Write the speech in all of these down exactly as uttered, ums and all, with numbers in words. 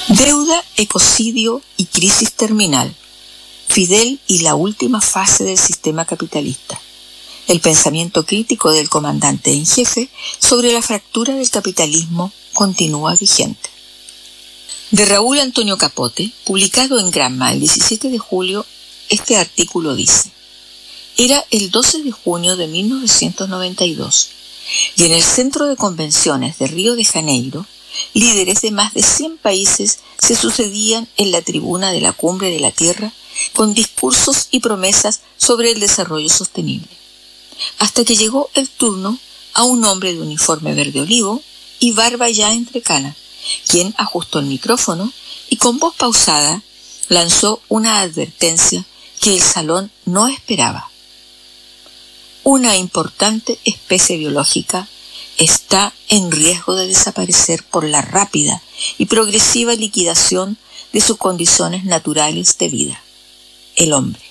Deuda, ecocidio y crisis terminal. Fidel y la última fase del sistema capitalista. El pensamiento crítico del comandante en jefe sobre la fractura del capitalismo continúa vigente. De Raúl Antonio Capote, publicado en Gramma el diecisiete de julio, este artículo dice: era el doce de junio de mil novecientos noventa y dos y en el Centro de Convenciones de Río de Janeiro, líderes de más de cien países se sucedían en la tribuna de la Cumbre de la Tierra con discursos y promesas sobre el desarrollo sostenible, hasta que llegó el turno a un hombre de uniforme verde olivo y barba ya entrecana, quien ajustó el micrófono y con voz pausada lanzó una advertencia que el salón no esperaba. Una importante especie biológica está en riesgo de desaparecer por la rápida y progresiva liquidación de sus condiciones naturales de vida: el hombre.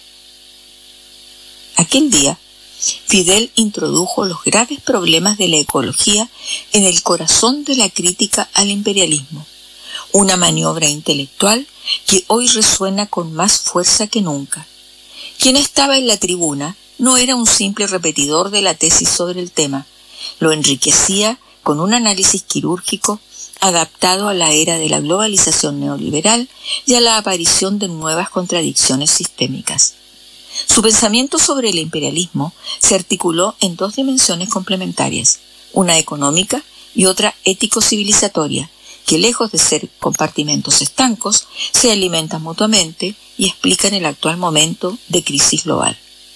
Aquel día, Fidel introdujo los graves problemas de la ecología en el corazón de la crítica al imperialismo, una maniobra intelectual que hoy resuena con más fuerza que nunca. Quien estaba en la tribuna no era un simple repetidor de la tesis sobre el tema, lo enriquecía con un análisis quirúrgico adaptado a la era de la globalización neoliberal y a la aparición de nuevas contradicciones sistémicas. Su pensamiento sobre el imperialismo se articuló en dos dimensiones complementarias, una económica y otra ético-civilizatoria, que lejos de ser compartimentos estancos, se alimentan mutuamente y explican el actual momento de crisis global.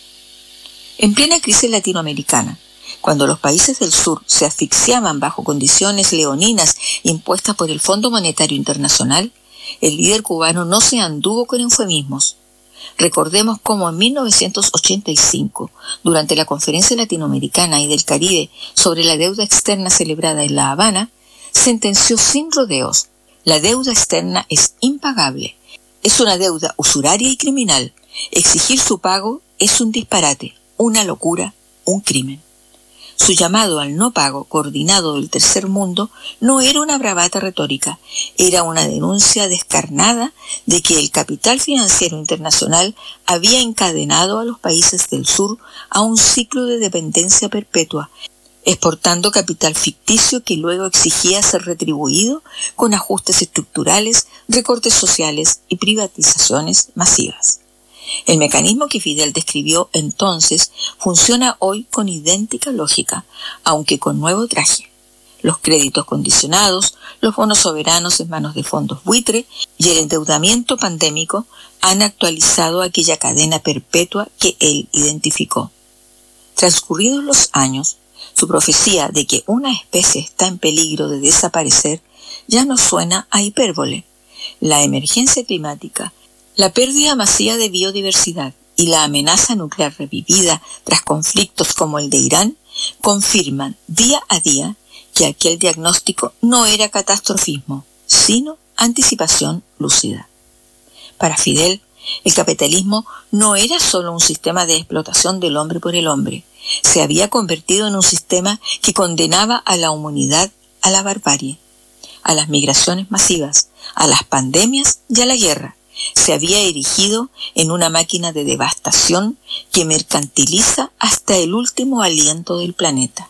En plena crisis latinoamericana, cuando los países del sur se asfixiaban bajo condiciones leoninas impuestas por el Fondo Monetario Internacional, el líder cubano no se anduvo con eufemismos. Recordemos cómo en mil novecientos ochenta y cinco, durante la Conferencia Latinoamericana y del Caribe sobre la deuda externa celebrada en La Habana, sentenció sin rodeos: la deuda externa es impagable, es una deuda usuraria y criminal. Exigir su pago es un disparate, una locura, un crimen. Su llamado al no pago coordinado del tercer mundo no era una bravata retórica, era una denuncia descarnada de que el capital financiero internacional había encadenado a los países del sur a un ciclo de dependencia perpetua, exportando capital ficticio que luego exigía ser retribuido con ajustes estructurales, recortes sociales y privatizaciones masivas. El mecanismo que Fidel describió entonces funciona hoy con idéntica lógica, aunque con nuevo traje. Los créditos condicionados, los bonos soberanos en manos de fondos buitre y el endeudamiento pandémico han actualizado aquella cadena perpetua que él identificó. Transcurridos los años, su profecía de que una especie está en peligro de desaparecer ya no suena a hipérbole. La emergencia climática, la pérdida masiva de biodiversidad y la amenaza nuclear revivida tras conflictos como el de Irán confirman día a día que aquel diagnóstico no era catastrofismo, sino anticipación lúcida. Para Fidel, el capitalismo no era solo un sistema de explotación del hombre por el hombre, se había convertido en un sistema que condenaba a la humanidad a la barbarie, a las migraciones masivas, a las pandemias y a la guerra. Se había erigido en una máquina de devastación que mercantiliza hasta el último aliento del planeta.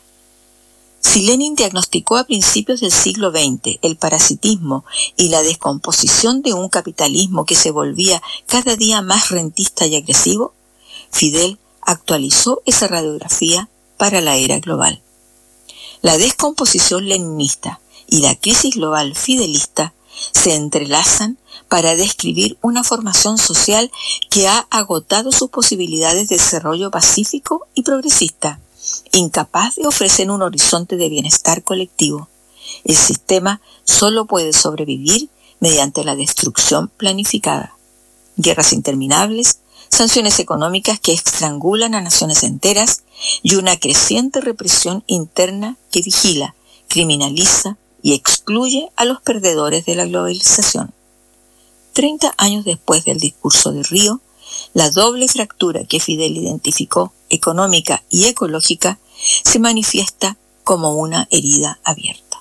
Si Lenin diagnosticó a principios del siglo veinte el parasitismo y la descomposición de un capitalismo que se volvía cada día más rentista y agresivo, Fidel actualizó esa radiografía para la era global. La descomposición leninista y la crisis global fidelista se entrelazan para describir una formación social que ha agotado sus posibilidades de desarrollo pacífico y progresista, incapaz de ofrecer un horizonte de bienestar colectivo. El sistema solo puede sobrevivir mediante la destrucción planificada. Guerras interminables, sanciones económicas que estrangulan a naciones enteras y una creciente represión interna que vigila, criminaliza y excluye a los perdedores de la globalización. Treinta años después del discurso de Río, la doble fractura que Fidel identificó, económica y ecológica, se manifiesta como una herida abierta.